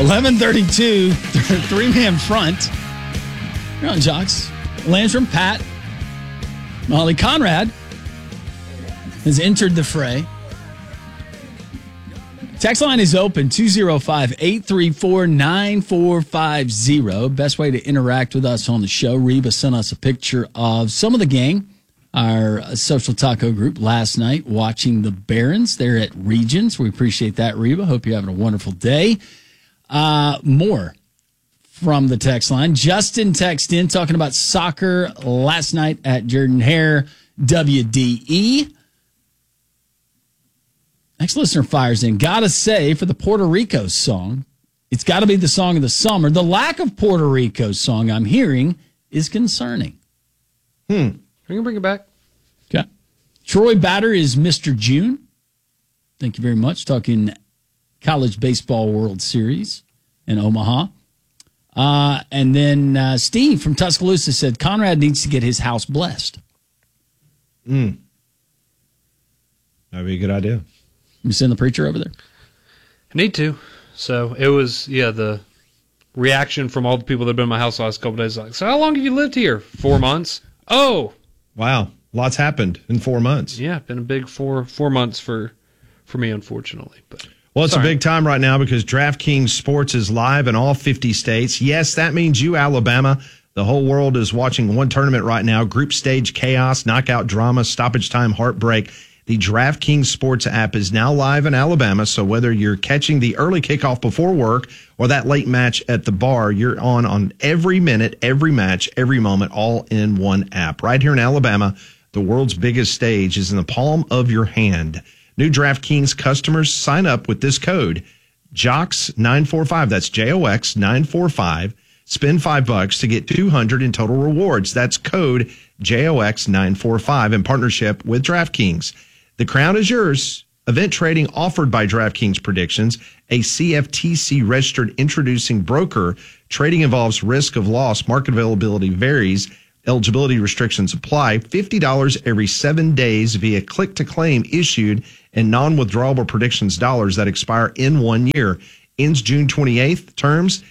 11:32, three-man front. You're on, Jocks. Landrum, Pat, Molly Conrad has entered the fray. Text line is open, 205-834-9450. Best way to interact with us on the show. Reba sent us a picture of some of the gang, our social taco group, last night watching the Barons there at Regions. We appreciate that, Reba. Hope you're having a wonderful day. More from the text line. Justin texted in talking about soccer last night at Jordan-Hare WDE. Next listener fires in. Gotta say, for the Puerto Rico song, it's got to be the song of the summer. The lack of Puerto Rico song I'm hearing is concerning. We can bring it back. Okay. Troy Batter is Mr. June. Thank you very much. Talking College Baseball World Series in Omaha. And then Steve from Tuscaloosa said Conrad needs to get his house blessed. That'd be a good idea. You send the preacher over there? I need to. So it was, the reaction from all the people that have been in my house the last couple of days. Like, so how long have you lived here? 4 months. Oh, wow. Lots happened in 4 months. Yeah, been a big four months for me, unfortunately. But well, it's a big time right now because DraftKings Sports is live in all 50 states. Yes, that means you, Alabama. The whole world is watching one tournament right now. Group stage chaos, knockout drama, stoppage time, heartbreak. The DraftKings Sports app is now live in Alabama, so whether you're catching the early kickoff before work or that late match at the bar, you're on every minute, every match, every moment, all in one app. Right here in Alabama, the world's biggest stage is in the palm of your hand. New DraftKings customers sign up with this code, JOX945. That's JOX 945. Spend $5 to get $200 in total rewards. That's code JOX 945 in partnership with DraftKings. The crown is yours. Event trading offered by DraftKings Predictions, a CFTC registered introducing broker. Trading involves risk of loss. Market availability varies. Eligibility restrictions apply. $50 every 7 days via click to claim issued and non-withdrawable predictions dollars that expire in 1 year. Ends June 28th. Terms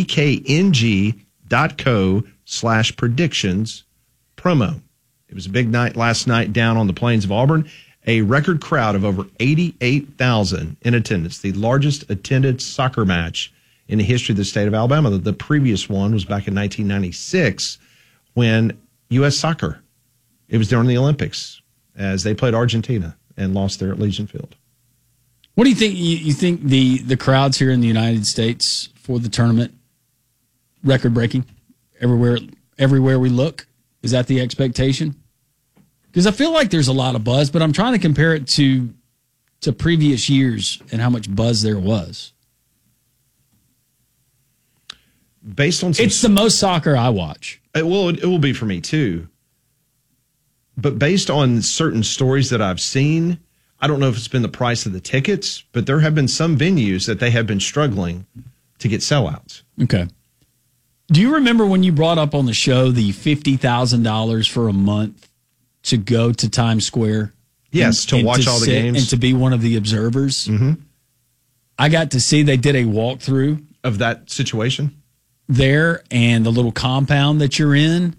dkng.co/predictions promo. It was a big night last night down on the plains of Auburn. A record crowd of over 88,000 in attendance, the largest attended soccer match in the history of the state of Alabama. The previous one was back in 1996 when U.S. Soccer, it was during the Olympics, as they played Argentina and lost there at Legion Field. What do you think? You think the crowds here in the United States for the tournament, record-breaking everywhere we look? Is that the expectation? Because I feel like there's a lot of buzz, but I'm trying to compare it to previous years and how much buzz there was. Based on it's the most soccer I watch. It will be for me too. But based on certain stories that I've seen, I don't know if it's been the price of the tickets, but there have been some venues that they have been struggling to get sellouts. Okay. Do you remember when you brought up on the show the $50,000 for a month to go to Times Square? Yes, to watch all the games. And to be one of the observers? Mm-hmm. I got to see they did a walkthrough of that situation there and the little compound that you're in.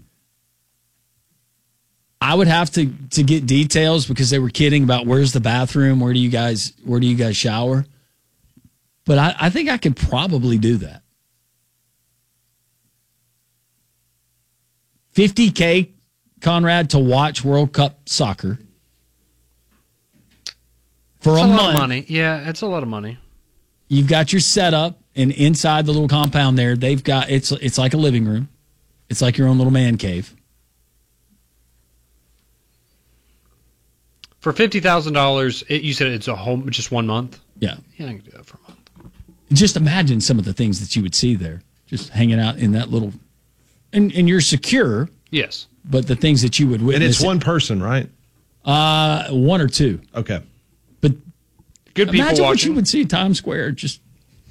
I would have to get details because they were kidding about where's the bathroom, where do you guys shower? But I think I could probably do that. $50K, Conrad, to watch World Cup soccer for a month. Lot of money. Yeah, it's a lot of money. You've got your setup, and inside the little compound there, they've got it's like a living room. It's like your own little man cave. For $50,000, you said it's a home, just 1 month? Yeah. Yeah, I can do that for a month. Just imagine some of the things that you would see there, just hanging out in that little, and you're secure. Yes. But the things that you would witness. And it's one person, right? One or two. Okay. But good people imagine watching. what you would see Times Square. Just,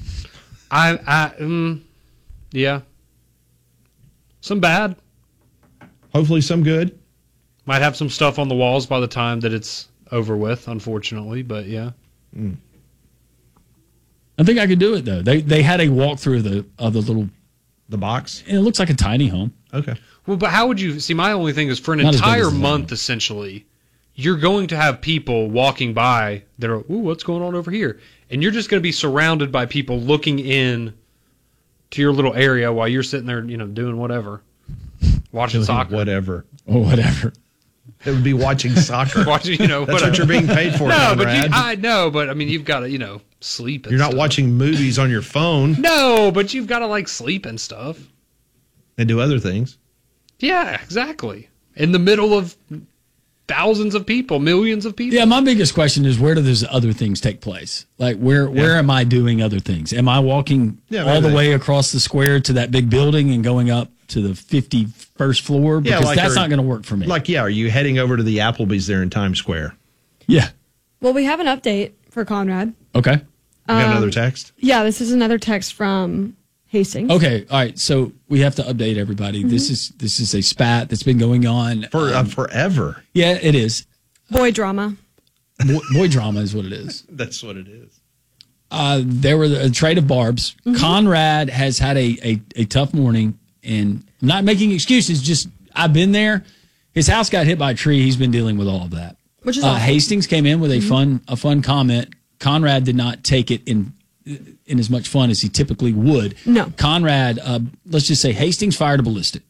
yeah. Some bad. Hopefully some good. Might have some stuff on the walls by the time that it's over with, unfortunately, but yeah. I think I could do it though. They had a walkthrough of the little. The box? It looks like a tiny home. Okay. Well, but how would you see? My only thing is for an Not as big entire as the month, home. essentially, you're going to have people walking by that are, ooh, what's going on over here? And you're just going to be surrounded by people looking in to your little area while you're sitting there, doing whatever, watching soccer, Whatever. Or whatever. It would be watching soccer. watching, That's whatever. what you're being paid for, No, but Conrad. I know, but I mean, you've got to, sleep. And You're not stuff. watching movies on your phone No, but you've got to sleep and stuff. and do other things. Yeah, exactly. In the middle of thousands of people, millions of people. Yeah, my biggest question is where do those other things take place? Like where am I doing other things? Am I walking all the maybe. way across the square to that big building and going up to the 51st floor? Because that's not going to work for me. Are you heading over to the Applebee's there in Times Square? Yeah. Well, we have an update for Conrad. Okay. You got another text? Yeah, this is another text from Hastings. Okay. All right. So we have to update everybody. This is a spat that's been going on For forever. Yeah, it is. Boy drama. Boy drama is what it is. That's what it is. There were a trade of barbs. Conrad has had a tough morning, and I'm not making excuses. Just I've been there. His house got hit by a tree. He's been dealing with all of that. Which is awful. Hastings came in with a fun comment. Conrad did not take it in as much fun as he typically would. No. Conrad, let's just say Hastings fired a ballistic.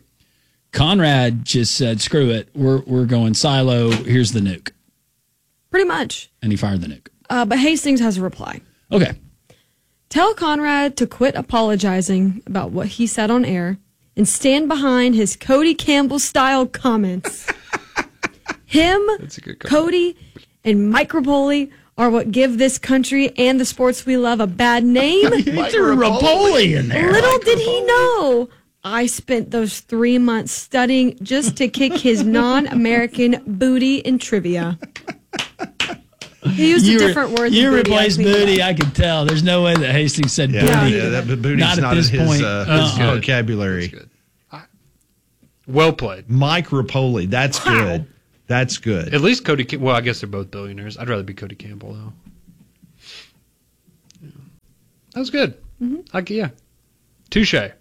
Conrad just said, "Screw it. We're going silo. Here's the nuke," Pretty much. and he fired the nuke. But Hastings has a reply. Okay. Tell Conrad to quit apologizing about what he said on air and stand behind his Cody Campbell-style comments. Him, That's a good comment. Cody, and Mike Rapoli are what give this country and the sports we love a bad name. He threw Rapoli in there. Little did he know, I spent those 3 months studying just to kick his non-American booty in trivia. He used a different word. You than booty, replaced I think. booty. I could tell. There's no way that Hastings said Yeah, booty. that booty's Not at not in this his point. vocabulary. That's good. Well played. Mike Rapoli. That's good. That's good. At least Cody. Well, I guess they're both billionaires. I'd rather be Cody Campbell though. Yeah. That was good. Yeah. Touche. All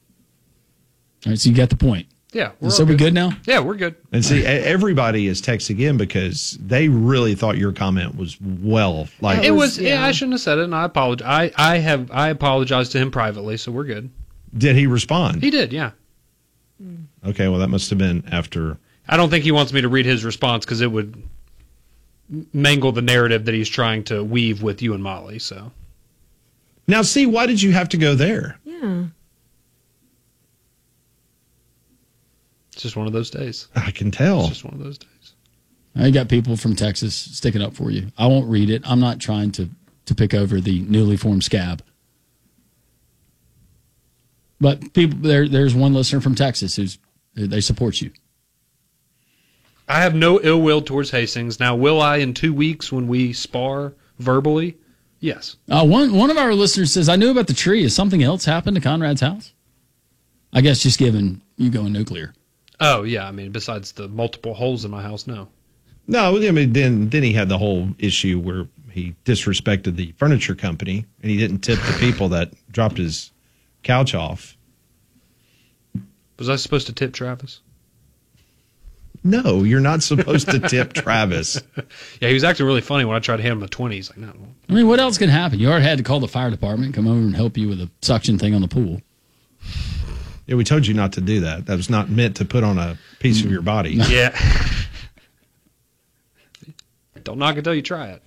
right, so you got the point. Yeah. So we good now? Yeah, we're good. And see, everybody is texting in because they really thought your comment was It was. yeah. Yeah, I shouldn't have said it, and I apologize. I apologized to him privately, so we're good. Did he respond? He did. Yeah. Okay, well, that must have been after. I don't think he wants me to read his response because it would mangle the narrative that he's trying to weave with you and Molly. So Now, see, why did you have to go there? Yeah. it's just one of those days. I can tell. It's just one of those days. I got people from Texas sticking up for you. I won't read it. I'm not trying to pick over the newly formed scab. But people, there's one listener from Texas they support you. I have no ill will towards Hastings. Now, will I in 2 weeks when we spar verbally? Yes. One of our listeners says, "I knew about the tree. Has something else happened to Conrad's house?" I guess just given you going nuclear. Oh yeah. I mean, besides the multiple holes in my house, no. No, I mean, then he had the whole issue where he disrespected the furniture company and he didn't tip the people that dropped his couch off. Was I supposed to tip Travis? No, you're not supposed to tip Travis. Yeah, he was acting really funny when I tried to hand him a 20. He's like, no. I mean, what else can happen? You already had to call the fire department, come over and help you with a suction thing on the pool. Yeah, we told you not to do that. That was not meant to put on a piece of your body. Yeah. Don't knock it till you try it.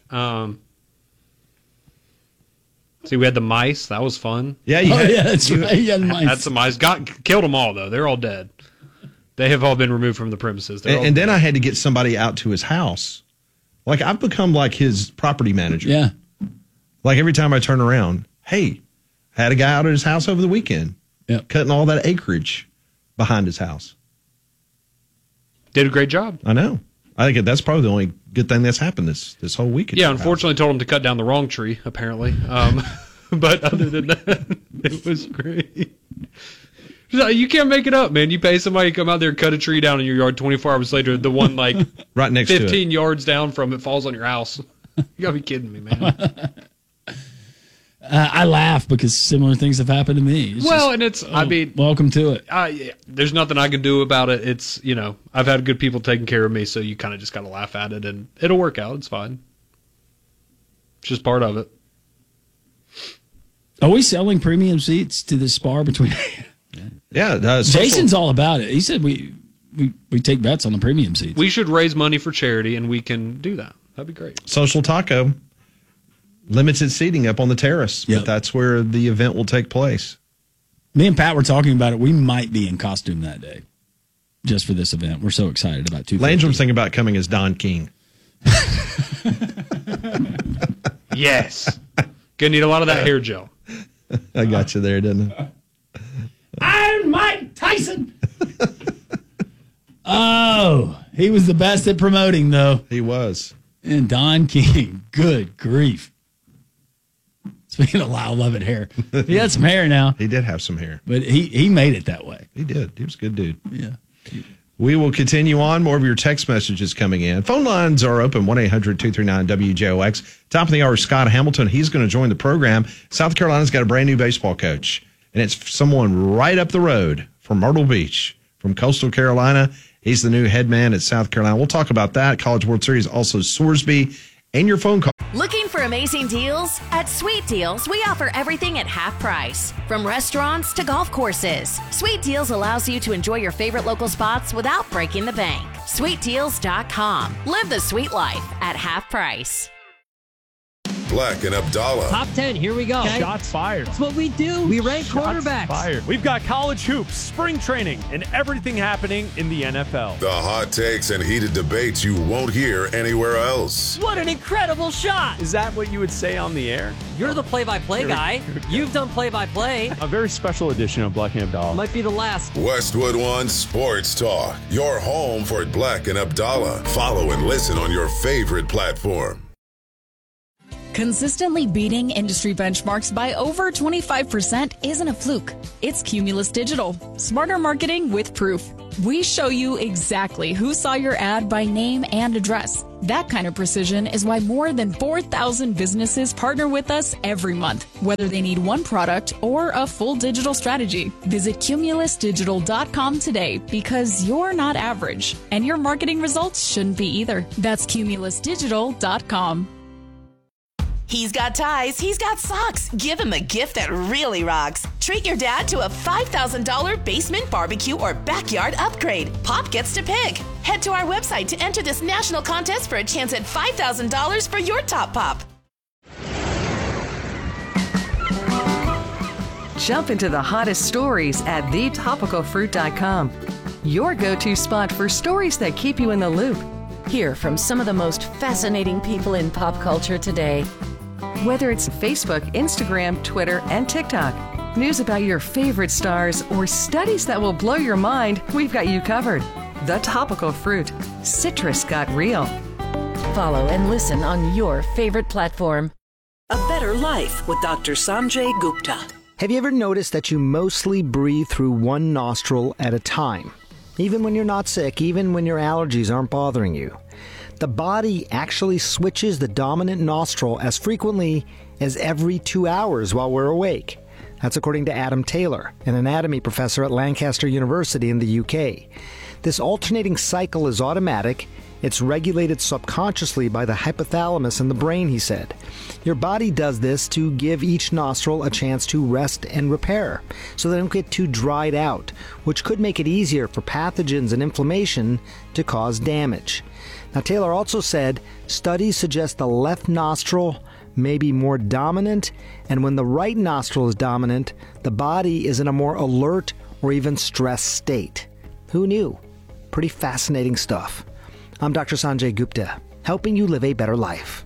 See, we had the mice. That was fun. Yeah, That's right. Yeah, Had some mice. Killed them all, though. They're all dead. They have all been removed from the premises. And then I had to get somebody out to his house. Like, I've become like his property manager. Yeah. Like, every time I turn around, hey, had a guy out at his house over the weekend, Yep. cutting all that acreage behind his house. did a great job. I know. I think that's probably the only good thing that's happened this whole week. at Yeah, your house. unfortunately, told him to cut down the wrong tree, apparently. But other than that, it was great. You can't make it up, man. You pay somebody to come out there and cut a tree down in your yard 24 hours later, the one like right next to 15 it. yards down from it falls on your house. You gotta be kidding me, man. I laugh because similar things have happened to me. Welcome to it. Yeah, there's nothing I can do about it. It's, I've had good people taking care of me, so you kind of just got to laugh at it, and it'll work out. It's fine. It's just part of it. Are we selling premium seats to the spar between? Yeah, Jason's all about it. He said we take bets on the premium seats. We should raise money for charity, and we can do that. That'd be great. Social Taco, limited seating up on the terrace. Yep. But that's where the event will take place. Me and Pat were talking about it. We might be in costume that day, just for this event. We're so excited about $250. Landrum's thinking about coming as Don King. Yes. Gonna need a lot of that hair gel. I got you there, didn't I? I'm Mike Tyson. Oh, he was the best at promoting, though. He was. And Don King, good grief. Speaking of Lyle Lovett hair, he had some hair now. He did have some hair. But he made it that way. He did. He was a good dude. Yeah. We will continue on. More of your text messages coming in. Phone lines are open, 1-800-239-WJOX. Top of the hour, Scott Hamilton. He's going to join the program. South Carolina's got a brand new baseball coach, and it's someone right up the road from Myrtle Beach, from Coastal Carolina. He's the new head man at South Carolina. We'll talk about that. College World Series, also Sorsby, and your phone call. Looking for amazing deals? At Sweet Deals, we offer everything at half price. From restaurants to golf courses, Sweet Deals allows you to enjoy your favorite local spots without breaking the bank. SweetDeals.com. Live the sweet life at half price. Black and Abdallah. Top 10, here we go. Okay. Shots fired. That's what we do. We rank quarterbacks. Fired. We've got college hoops, spring training, and everything happening in the NFL. The hot takes and heated debates you won't hear anywhere else. What an incredible shot. Is that what you would say on the air? You're the play-by-play guy. You've done play-by-play. A very special edition of Black and Abdallah. Might be the last. Westwood One Sports Talk. Your home for Black and Abdallah. Follow and listen on your favorite platform. Consistently beating industry benchmarks by over 25% isn't a fluke. It's Cumulus Digital. Smarter marketing with proof. We show you exactly who saw your ad by name and address. That kind of precision is why more than 4,000 businesses partner with us every month, whether they need one product or a full digital strategy. Visit cumulusdigital.com today because you're not average, and your marketing results shouldn't be either. That's cumulusdigital.com. He's got ties, he's got socks. Give him a gift that really rocks. Treat your dad to a $5,000 basement barbecue or backyard upgrade. Pop gets to pick. Head to our website to enter this national contest for a chance at $5,000 for your top pop. Jump into the hottest stories at thetopicalfruit.com. Your go-to spot for stories that keep you in the loop. Hear from some of the most fascinating people in pop culture today. Whether it's Facebook, Instagram, Twitter, and TikTok, news about your favorite stars, or studies that will blow your mind, we've got you covered. The Topical Fruit. Citrus got real. Follow and listen on your favorite platform. A Better Life with Dr. Sanjay Gupta. Have you ever noticed that you mostly breathe through one nostril at a time? Even when you're not sick, even when your allergies aren't bothering you. The body actually switches the dominant nostril as frequently as every 2 hours while we're awake. That's according to Adam Taylor, an anatomy professor at Lancaster University in the UK. This alternating cycle is automatic. It's regulated subconsciously by the hypothalamus in the brain, he said. Your body does this to give each nostril a chance to rest and repair, so they don't get too dried out, which could make it easier for pathogens and inflammation to cause damage. Now, Taylor also said studies suggest the left nostril may be more dominant, and when the right nostril is dominant, the body is in a more alert or even stressed state. Who knew? Pretty fascinating stuff. I'm Dr. Sanjay Gupta, helping you live a better life.